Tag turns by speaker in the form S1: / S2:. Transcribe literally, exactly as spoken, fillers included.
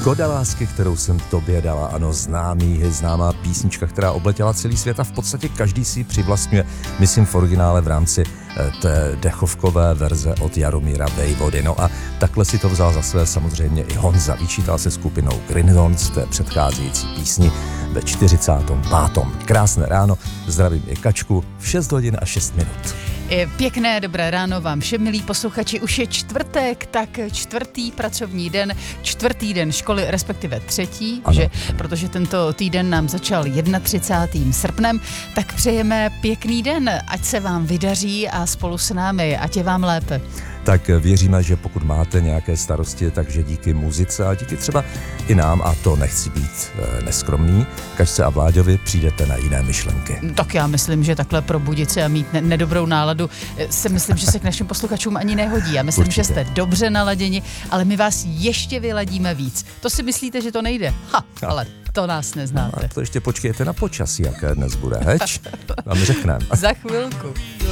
S1: Škoda lásky, kterou jsem tobě dala, ano, známý, známá písnička, která obletěla celý svět a v podstatě každý si ji přivlastňuje, myslím v originále v rámci té dechovkové verze od Jaromíra Vejvody. No a takhle si to vzal za své samozřejmě i Honza. Vyčítal se skupinou Greenhorns v té předcházející písni ve čtyřicátém pátém Krásné ráno, zdravím i Kačku, v šest hodin a šest minut.
S2: Pěkné dobré ráno vám všem, milí posluchači. Už je čtvrtek, tak čtvrtý pracovní den, čtvrtý den školy, respektive třetí, že, protože tento týden nám začal třicátým prvním srpnem, tak přejeme pěkný den, ať se vám vydaří a spolu s námi, ať je vám lépe.
S1: Tak věříme, že pokud máte nějaké starosti, takže díky muzice a díky třeba i nám, a to nechci být e, neskromný, Kačce a Vláďovi přijdete na jiné myšlenky.
S2: Tak já myslím, že takhle probudit se a mít ne- nedobrou náladu se myslím, že se k našim posluchačům ani nehodí. Já myslím, Určitě. že jste dobře naladěni, ale my vás ještě vyladíme víc. To si myslíte, že to nejde? Ha, ale to nás neznáte.
S1: No, a to ještě počkejte na počasí, jaké dnes bude, heč? Vám řekneme.
S2: Za chvilku.